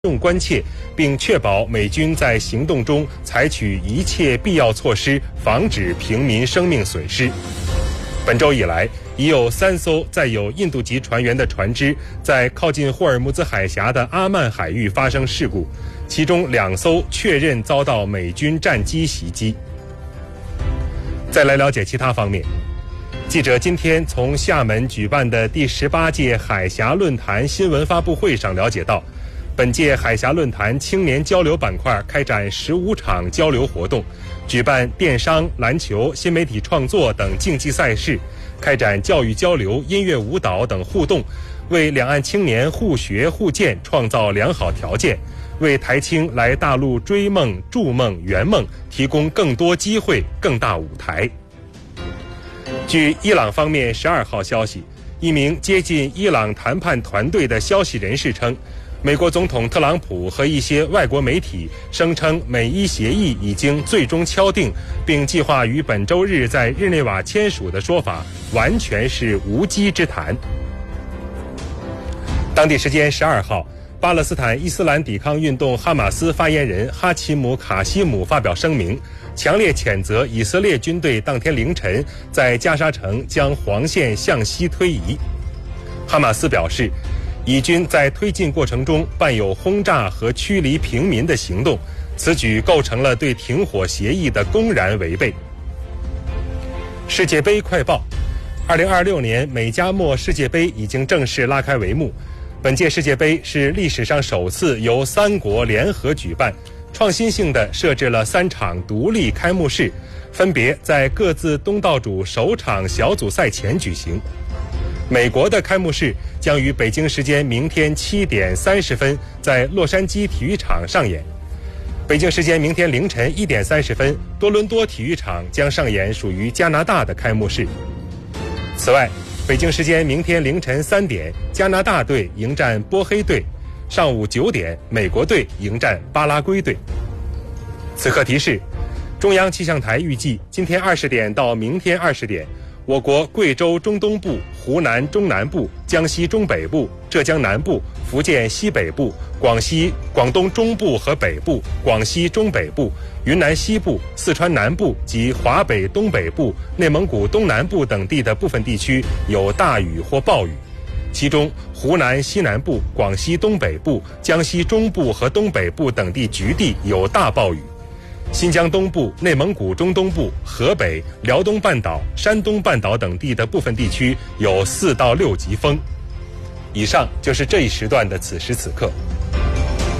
重关切，并确保美军在行动中采取一切必要措施，防止平民生命损失。本周以来，已有3艘载有印度籍船员的船只在靠近霍尔木兹海峡的阿曼海域发生事故，其中2艘确认遭到美军战机袭击。再来了解其他方面。记者今天从厦门举办的第18届海峡论坛新闻发布会上了解到，本届海峡论坛青年交流板块开展15场交流活动，举办电商、篮球、新媒体创作等竞技赛事，开展教育交流、音乐舞蹈等互动，为两岸青年互学互鉴创造良好条件，为台青来大陆追梦、筑梦、圆梦提供更多机会、更大舞台。据伊朗方面12号消息，一名接近伊朗谈判团队的消息人士称，美国总统特朗普和一些外国媒体声称美伊协议已经最终敲定，并计划于本周日在日内瓦签署的说法完全是无稽之谈。当地时间12号，巴勒斯坦伊斯兰抵抗运动哈马斯发言人哈奇姆·卡西姆发表声明，强烈谴责以色列军队当天凌晨在加沙城将黄线向西推移。哈马斯表示，以军在推进过程中伴有轰炸和驱离平民的行动，此举构成了对停火协议的公然违背。世界杯快报：2026年美加墨世界杯已经正式拉开帷幕。本届世界杯是历史上首次由3国联合举办，创新性地设置了3场独立开幕式，分别在各自东道主首场小组赛前举行。美国的开幕式将于北京时间明天7点30分在洛杉矶体育场上演。北京时间明天凌晨1点30分，多伦多体育场将上演属于加拿大的开幕式。此外，北京时间明天凌晨3点，加拿大队迎战波黑队；上午9点，美国队迎战巴拉圭队。此刻提示：中央气象台预计今天20点到明天20点，我国贵州中东部、湖南中南部、江西中北部、浙江南部、福建西北部、广东中部和北部、广西中北部、云南西部、四川南部及华北东北部、内蒙古东南部等地的部分地区有大雨或暴雨，其中湖南西南部、广西东北部、江西中部和东北部等地局地有大暴雨。新疆东部、内蒙古中东部、河北、辽东半岛、山东半岛等地的部分地区有4到6级风。以上就是这一时段的此时此刻。